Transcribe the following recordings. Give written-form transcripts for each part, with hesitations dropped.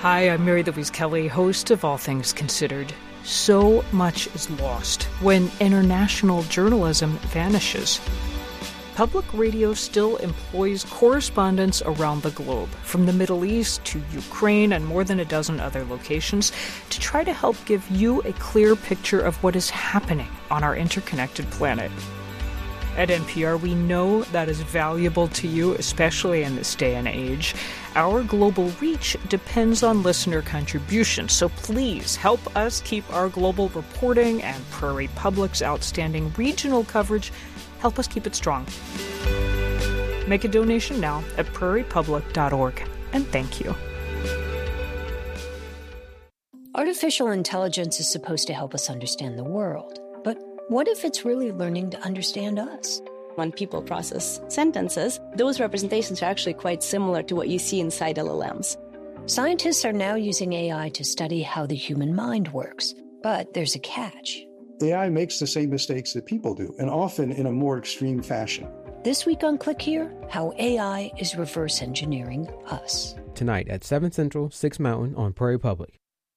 Hi, I'm Mary Louise Kelly, host of All Things Considered. So much is lost when international journalism vanishes. Public radio still employs correspondents around the globe, from the Middle East to Ukraine and more than a dozen other locations, to try to help give you a clear picture of what is happening on our interconnected planet. At NPR, we know that is valuable to you, especially in this day and age. Our global reach depends on listener contributions, so please help us keep our global reporting and Prairie Public's outstanding regional coverage. Help us keep it strong. Make a donation now at prairiepublic.org, and thank you. Artificial intelligence is supposed to help us understand the world. But what if it's really learning to understand us? When people process sentences, those representations are actually quite similar to what you see inside LLMs. Scientists are now using AI to study how the human mind works. But there's a catch. AI makes the same mistakes that people do, and often in a more extreme fashion. This week on Click Here, how AI is reverse engineering us. Tonight at 7 Central, 6 Mountain on Prairie Public.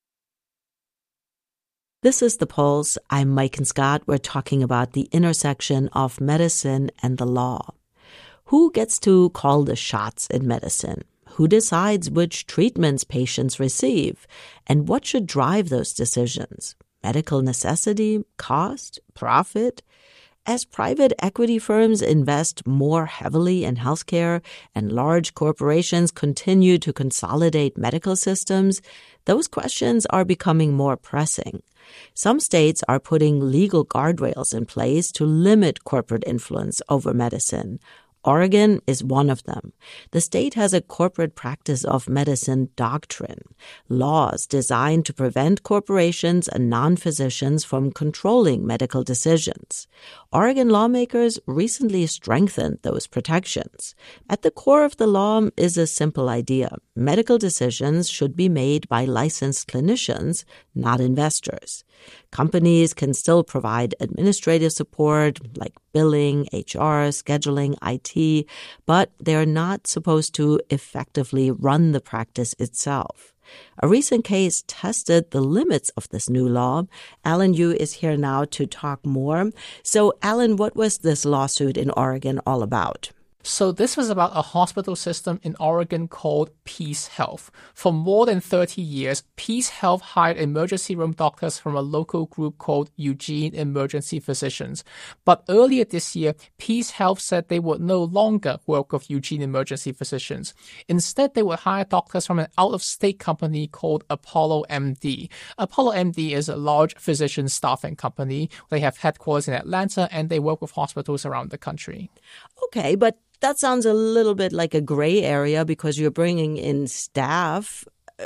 This is The Pulse. I'm Mike and Scott. We're talking about the intersection of medicine and the law. Who gets to call the shots in medicine? Who decides which treatments patients receive? And what should drive those decisions? Medical necessity, cost, profit? As private equity firms invest more heavily in healthcare and large corporations continue to consolidate medical systems, those questions are becoming more pressing. Some states are putting legal guardrails in place to limit corporate influence over medicine. Oregon is one of them. The state has a corporate practice of medicine doctrine, laws designed to prevent corporations and non-physicians from controlling medical decisions. Oregon lawmakers recently strengthened those protections. At the core of the law is a simple idea. Medical decisions should be made by licensed clinicians, not investors. Companies can still provide administrative support like billing, HR, scheduling, IT, but they're not supposed to effectively run the practice itself. A recent case tested the limits of this new law. Alan Yu is here now to talk more. So, Alan, what was this lawsuit in Oregon all about? So this was about a hospital system in Oregon called Peace Health. For more than 30 years, Peace Health hired emergency room doctors from a local group called Eugene Emergency Physicians. But earlier this year, Peace Health said they would no longer work with Eugene Emergency Physicians. Instead, they would hire doctors from an out-of-state company called Apollo MD. Apollo MD is a large physician staffing company. They have headquarters in Atlanta, and they work with hospitals around the country. Okay, but that sounds a little bit like a gray area because you're bringing in staff.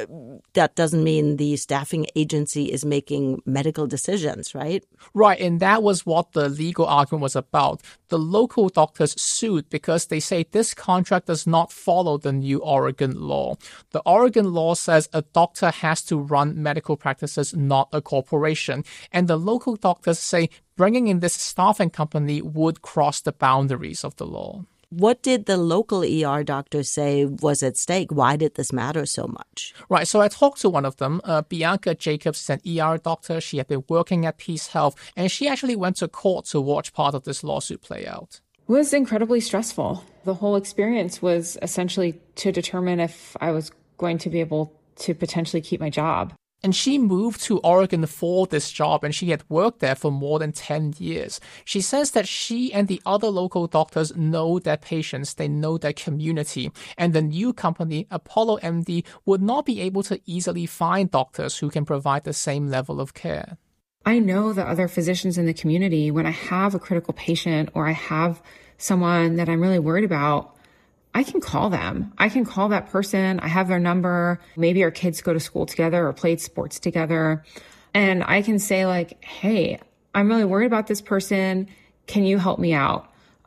That doesn't mean the staffing agency is making medical decisions, right? Right, and that was what the legal argument was about. The local doctors sued because they say this contract does not follow the new Oregon law. The Oregon law says a doctor has to run medical practices, not a corporation. And the local doctors say bringing in this staffing company would cross the boundaries of the law. What did the local ER doctors say was at stake? Why did this matter so much? Right. So I talked to one of them. Bianca Jacobs is an ER doctor. She had been working at Peace Health, and she actually went to court to watch part of this lawsuit play out. It was incredibly stressful. The whole experience was essentially to determine if I was going to be able to potentially keep my job. And she moved to Oregon for this job, and she had worked there for more than 10 years. She says that she and the other local doctors know their patients, they know their community, and the new company, Apollo MD, would not be able to easily find doctors who can provide the same level of care. I know the other physicians in the community, when I have a critical patient or I have someone that I'm really worried about, I can call them. I can call that person. I have their number. Maybe our kids go to school together or played sports together. And I can say like, hey, I'm really worried about this person. Can you help me out?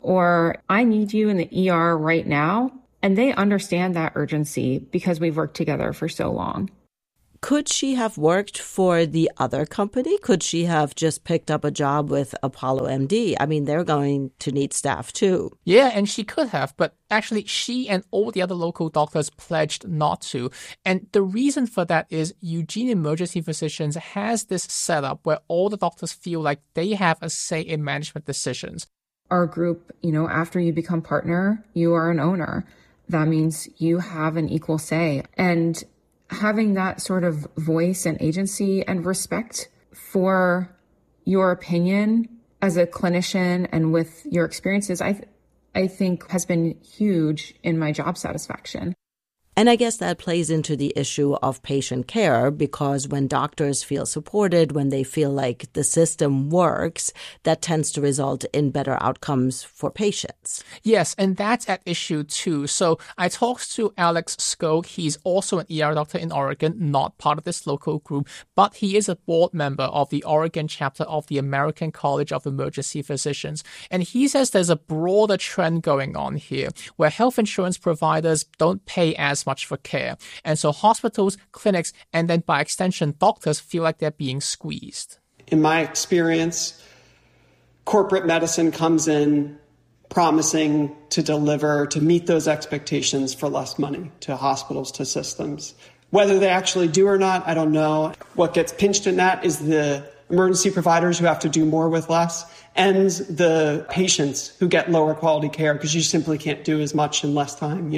Or I need you in the ER right now. And they understand that urgency because we've worked together for so long. Could she have worked for the other company? Could she have just picked up a job with Apollo MD? I mean, they're going to need staff too. Yeah, and she could have, but actually she and all the other local doctors pledged not to. And the reason for that is Eugene Emergency Physicians has this setup where all the doctors feel like they have a say in management decisions. Our group, after you become partner, you are an owner. That means you have an equal say. And having that sort of voice and agency and respect for your opinion as a clinician and with your experiences, I think has been huge in my job satisfaction. And I guess that plays into the issue of patient care, because when doctors feel supported, when they feel like the system works, that tends to result in better outcomes for patients. Yes, and that's at issue too. So I talked to Alex Skog. He's also an ER doctor in Oregon, not part of this local group, but he is a board member of the Oregon chapter of the American College of Emergency Physicians. And he says there's a broader trend going on here where health insurance providers don't pay as much for care. And so hospitals, clinics, and then by extension, doctors feel like they're being squeezed. In my experience, corporate medicine comes in promising to deliver, to meet those expectations for less money to hospitals, to systems. Whether they actually do or not, I don't know. What gets pinched in that is the emergency providers who have to do more with less, and the patients who get lower quality care because you simply can't do as much in less time,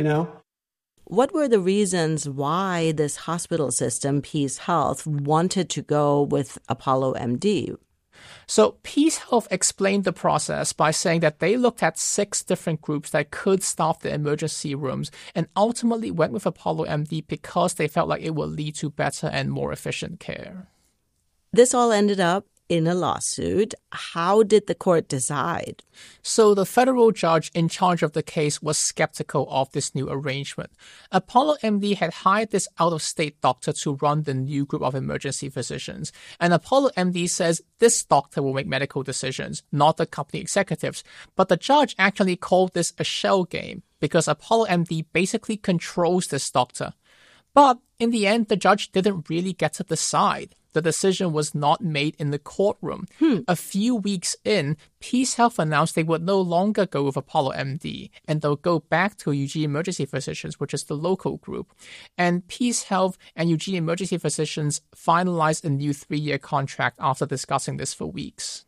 What were the reasons why this hospital system, Peace Health, wanted to go with Apollo MD? So Peace Health explained the process by saying that they looked at 6 different groups that could staff the emergency rooms and ultimately went with Apollo MD because they felt like it would lead to better and more efficient care. This all ended up in a lawsuit. How did the court decide? So the federal judge in charge of the case was skeptical of this new arrangement. Apollo MD had hired this out-of-state doctor to run the new group of emergency physicians. And Apollo MD says this doctor will make medical decisions, not the company executives. But the judge actually called this a shell game because Apollo MD basically controls this doctor. But in the end, the judge didn't really get to decide. The decision was not made in the courtroom. A few weeks in, Peace Health announced they would no longer go with Apollo MD, and they'll go back to Eugene Emergency Physicians, which is the local group. And Peace Health and Eugene Emergency Physicians finalized a new 3-year contract after discussing this for weeks.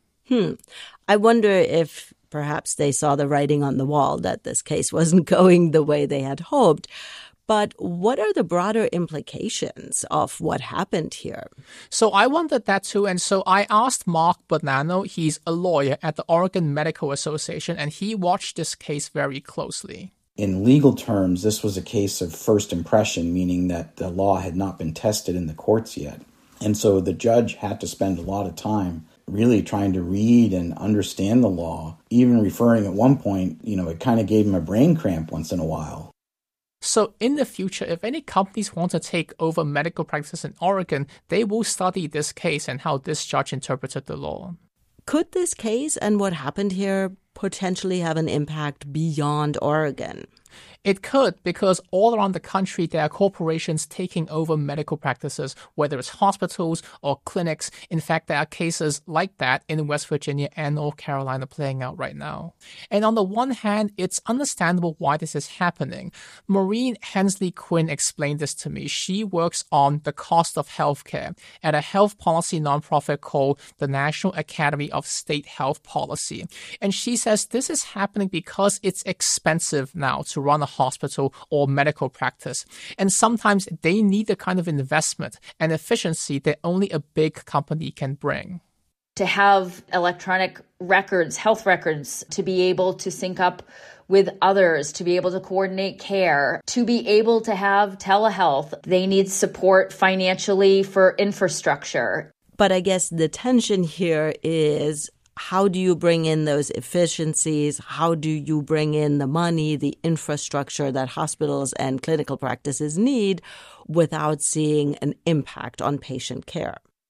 I wonder if perhaps they saw the writing on the wall that this case wasn't going the way they had hoped. But what are the broader implications of what happened here? So I wondered that too. And so I asked Mark Bonanno. He's a lawyer at the Oregon Medical Association, and he watched this case very closely. In legal terms, this was a case of first impression, meaning that the law had not been tested in the courts yet. And so the judge had to spend a lot of time really trying to read and understand the law, even referring at one point, it kind of gave him a brain cramp once in a while. So in the future, if any companies want to take over medical practices in Oregon, they will study this case and how this judge interpreted the law. Could this case and what happened here potentially have an impact beyond Oregon? It could, because all around the country, there are corporations taking over medical practices, whether it's hospitals or clinics. In fact, there are cases like that in West Virginia and North Carolina playing out right now. And on the one hand, it's understandable why this is happening. Maureen Hensley Quinn explained this to me. She works on the cost of healthcare at a health policy nonprofit called the National Academy of State Health Policy. And she says this is happening because it's expensive now to run a hospital or medical practice. And sometimes they need the kind of investment and efficiency that only a big company can bring. To have electronic records, health records, to be able to sync up with others, to be able to coordinate care, to be able to have telehealth, they need support financially for infrastructure. But I guess the tension here is, how do you bring in those efficiencies? How do you bring in the money, the infrastructure that hospitals and clinical practices need without seeing an impact on patient care?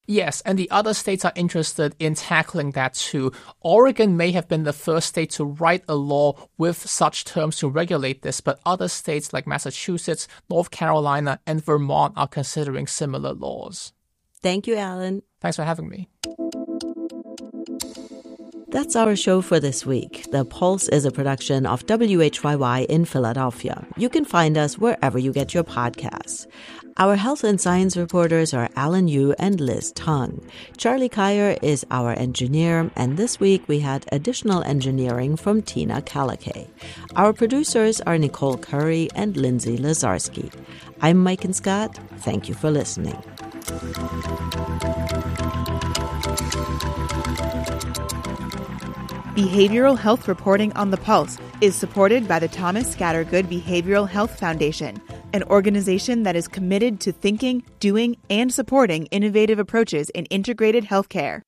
Yes, and the other states are interested in tackling that too. Oregon may have been the first state to write a law with such terms to regulate this, but other states like Massachusetts, North Carolina, and Vermont are considering similar laws. Thank you, Alan. Thanks for having me. That's our show for this week. The Pulse is a production of WHYY in Philadelphia. You can find us wherever you get your podcasts. Our health and science reporters are Alan Yu and Liz Tung. Charlie Kyer is our engineer, and this week we had additional engineering from Tina Kalakay. Our producers are Nicole Curry and Lindsay Lazarski. I'm Mike Scott. Thank you for listening. Behavioral health reporting on the Pulse is supported by the Thomas Scattergood Behavioral Health Foundation, an organization that is committed to thinking, doing, and supporting innovative approaches in integrated healthcare.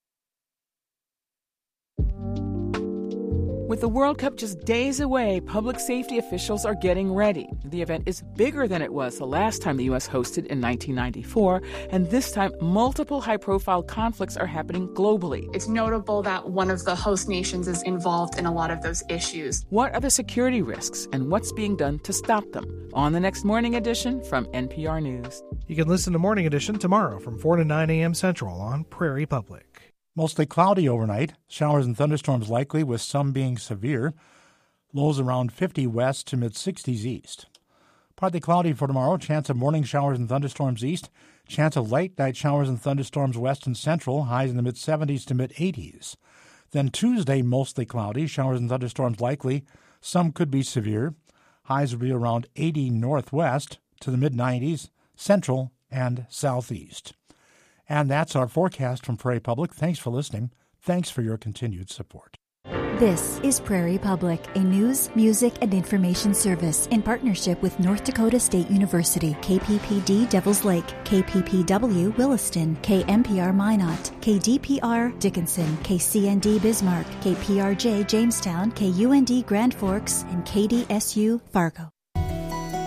With the World Cup just days away, public safety officials are getting ready. The event is bigger than it was the last time the U.S. hosted in 1994, and this time multiple high-profile conflicts are happening globally. It's notable that one of the host nations is involved in a lot of those issues. What are the security risks, and what's being done to stop them? On the next Morning Edition from NPR News. You can listen to Morning Edition tomorrow from 4 to 9 a.m. Central on Prairie Public. Mostly cloudy overnight. Showers and thunderstorms likely, with some being severe. Lows around 50 west to mid-60s east. Partly cloudy for tomorrow. Chance of morning showers and thunderstorms east. Chance of late night showers and thunderstorms west and central. Highs in the mid-70s to mid-80s. Then Tuesday, mostly cloudy. Showers and thunderstorms likely. Some could be severe. Highs will be around 80 northwest to the mid-90s, central and southeast. And that's our forecast from Prairie Public. Thanks for listening. Thanks for your continued support. This is Prairie Public, a news, music, and information service in partnership with North Dakota State University, KPPD Devils Lake, KPPW Williston, KMPR Minot, KDPR Dickinson, KCND Bismarck, KPRJ Jamestown, KUND Grand Forks, and KDSU Fargo.